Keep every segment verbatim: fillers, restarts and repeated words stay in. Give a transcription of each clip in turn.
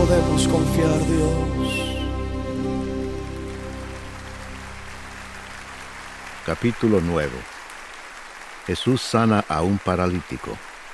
podemos confiar, Dios. Capítulo nueve. Jesús sana a un paralítico.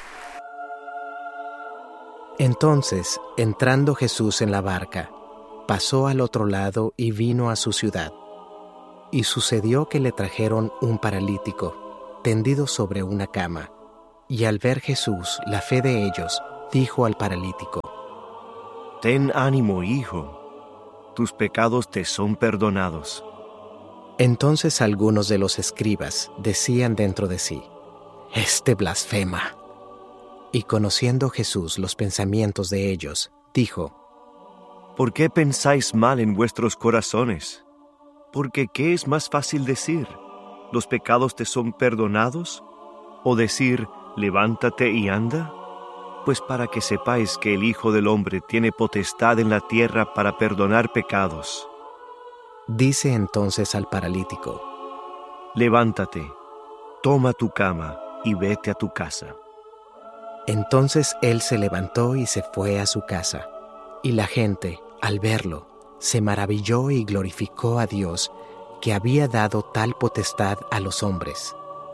Entonces, entrando Jesús en la barca, pasó al otro lado y vino a su ciudad. Y sucedió que le trajeron un paralítico, tendido sobre una cama. Y al ver Jesús la fe de ellos, dijo al paralítico: Ten ánimo, hijo, tus pecados te son perdonados. Entonces algunos de los escribas decían dentro de sí: Este blasfema. Y conociendo Jesús los pensamientos de ellos, dijo: ¿Por qué pensáis mal en vuestros corazones? Porque ¿qué es más fácil decir? ¿Los pecados te son perdonados? ¿O decir, levántate y anda? Pues para que sepáis que el Hijo del Hombre tiene potestad en la tierra para perdonar pecados. Dice entonces al paralítico: Levántate, toma tu cama y vete a tu casa. Entonces él se levantó y se fue a su casa. Y la gente, al verlo, se maravilló y glorificó a Dios, que había dado tal potestad a los hombres.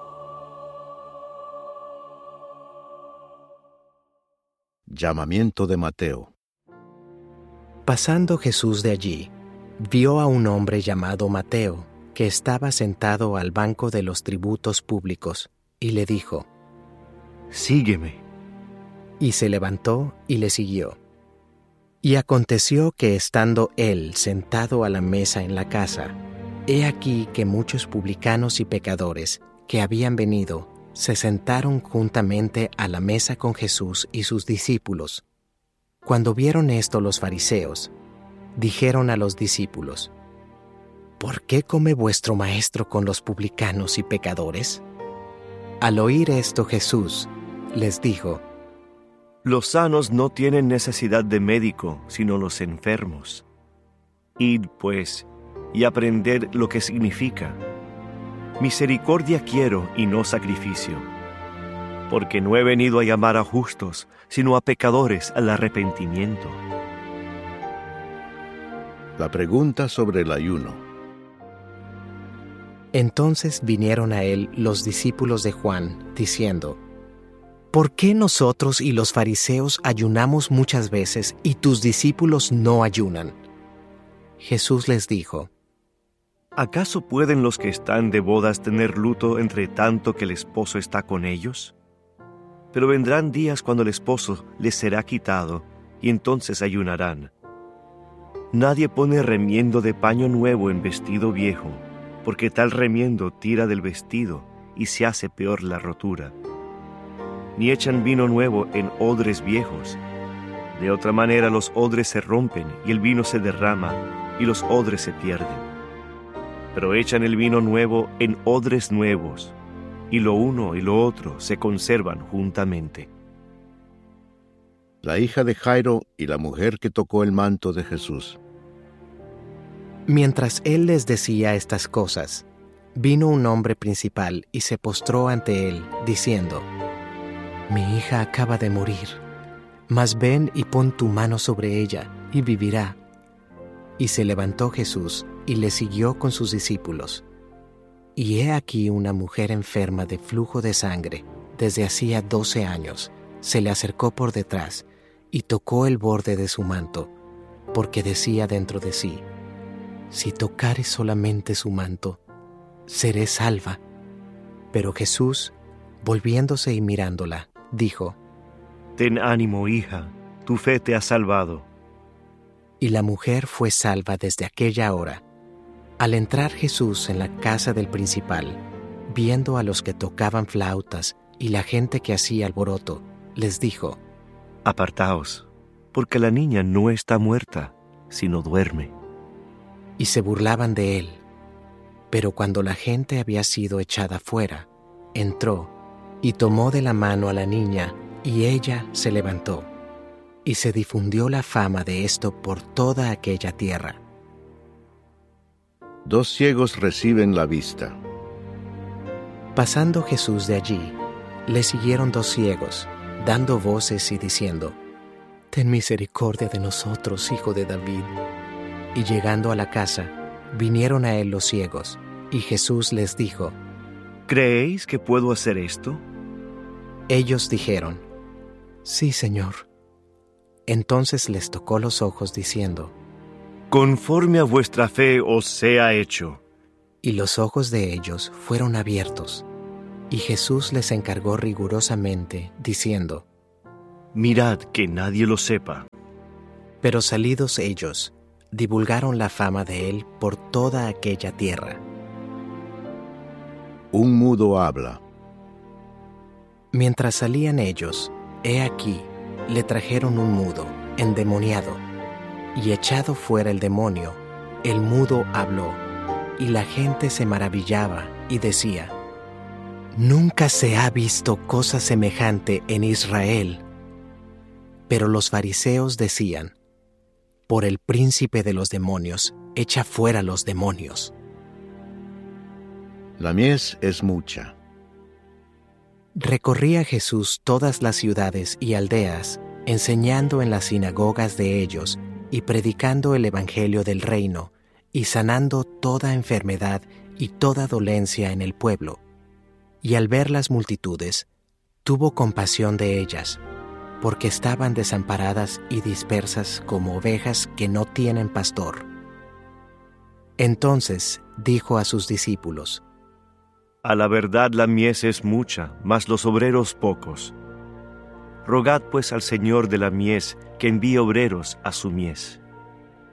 Llamamiento de Mateo. Pasando Jesús de allí, vio a un hombre llamado Mateo, que estaba sentado al banco de los tributos públicos, y le dijo: Sígueme. Y se levantó y le siguió. Y aconteció que estando él sentado a la mesa en la casa, he aquí que muchos publicanos y pecadores que habían venido se sentaron juntamente a la mesa con Jesús y sus discípulos. Cuando vieron esto los fariseos, dijeron a los discípulos: ¿Por qué come vuestro maestro con los publicanos y pecadores? Al oír esto Jesús les dijo: Los sanos no tienen necesidad de médico, sino los enfermos. Id, pues, y aprended lo que significa: misericordia quiero y no sacrificio, porque no he venido a llamar a justos, sino a pecadores al arrepentimiento. La pregunta sobre el ayuno. Entonces vinieron a él los discípulos de Juan, diciendo: ¿Por qué nosotros y los fariseos ayunamos muchas veces y tus discípulos no ayunan? Jesús les dijo: ¿Acaso pueden los que están de bodas tener luto entre tanto que el esposo está con ellos? Pero vendrán días cuando el esposo les será quitado, y entonces ayunarán. Nadie pone remiendo de paño nuevo en vestido viejo, porque tal remiendo tira del vestido y se hace peor la rotura. Ni echan vino nuevo en odres viejos. De otra manera los odres se rompen y el vino se derrama y los odres se pierden. Pero echan el vino nuevo en odres nuevos, y lo uno y lo otro se conservan juntamente. La hija de Jairo y la mujer que tocó el manto de Jesús. Mientras él les decía estas cosas, vino un hombre principal y se postró ante él, diciendo: Mi hija acaba de morir, mas ven y pon tu mano sobre ella, y vivirá. Y se levantó Jesús y le siguió con sus discípulos. Y he aquí una mujer enferma de flujo de sangre, desde hacía doce años, se le acercó por detrás y tocó el borde de su manto, porque decía dentro de sí: Si tocare solamente su manto, seré salva. Pero Jesús, volviéndose y mirándola, dijo: Ten ánimo, hija, tu fe te ha salvado. Y la mujer fue salva desde aquella hora. Al entrar Jesús en la casa del principal, viendo a los que tocaban flautas y la gente que hacía alboroto, les dijo: Apartaos, porque la niña no está muerta, sino duerme. Y se burlaban de él. Pero cuando la gente había sido echada fuera, entró y tomó de la mano a la niña, y ella se levantó. Y se difundió la fama de esto por toda aquella tierra. Dos ciegos reciben la vista. Pasando Jesús de allí, le siguieron dos ciegos, dando voces y diciendo: ten misericordia de nosotros, Hijo de David. Y llegando a la casa, vinieron a él los ciegos, y Jesús les dijo: ¿Creéis que puedo hacer esto? Ellos dijeron: Sí, Señor. Entonces les tocó los ojos, diciendo: Conforme a vuestra fe os sea hecho. Y los ojos de ellos fueron abiertos, y Jesús les encargó rigurosamente, diciendo: Mirad que nadie lo sepa. Pero salidos ellos, divulgaron la fama de él por toda aquella tierra. Un mudo habla. Mientras salían ellos, he aquí, le trajeron un mudo, endemoniado, y echado fuera el demonio, el mudo habló, y la gente se maravillaba y decía: Nunca se ha visto cosa semejante en Israel. Pero los fariseos decían: Por el príncipe de los demonios, echa fuera los demonios. La mies es mucha. Recorría Jesús todas las ciudades y aldeas, enseñando en las sinagogas de ellos y predicando el evangelio del reino, y sanando toda enfermedad y toda dolencia en el pueblo. Y al ver las multitudes, tuvo compasión de ellas, porque estaban desamparadas y dispersas como ovejas que no tienen pastor. Entonces dijo a sus discípulos: A la verdad la mies es mucha, mas los obreros pocos. Rogad pues al Señor de la mies que envíe obreros a su mies.